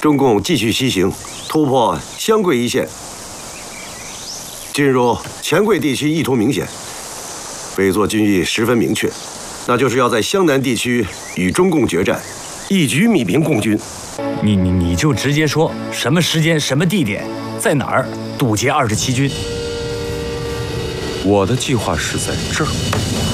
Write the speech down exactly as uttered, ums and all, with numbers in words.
中共继续西行，突破湘桂一线，进入黔桂地区意图明显，北作军意十分明确，那就是要在湘南地区与中共决战，一举米平共军。 你你你就直接说什么时间、什么地点，在哪儿堵截二十七军。 我的计划是在这儿。